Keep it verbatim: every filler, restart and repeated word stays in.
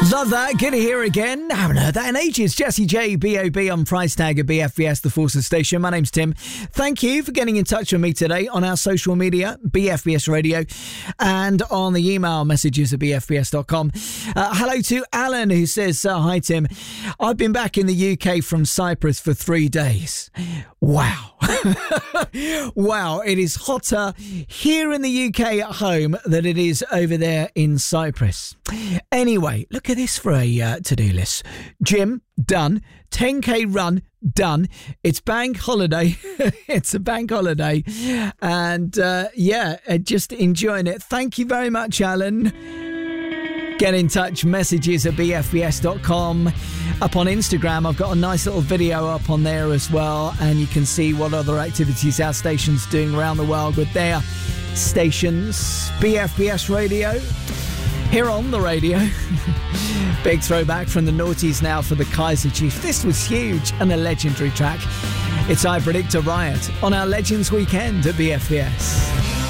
Love that. Good to hear again. Haven't heard that in ages. Jessie J, B O B on price tag at B F B S, the Forces Station. My name's Tim. Thank you for getting in touch with me today on our social media, B F B S Radio, and on the email messages at b f b s dot com. Uh, hello to Alan, who says, uh, hi, Tim. I've been back in the U K from Cyprus for three days. Wow. Wow. It is hotter here in the U K at home than it is over there in Cyprus. Anyway, look at this for a uh, to-do list. Gym, done. ten K run, done. It's bank holiday. It's a bank holiday. And uh, yeah, just enjoying it. Thank you very much, Alan. Get in touch, messages at b f b s dot com. Up on Instagram, I've got a nice little video up on there as well, and you can see what other activities our station's doing around the world with their stations. B F B S Radio, here on the radio. Big throwback from the noughties now for the Kaiser Chief. This was huge and a legendary track. It's I Predict a Riot on our Legends Weekend at B F B S.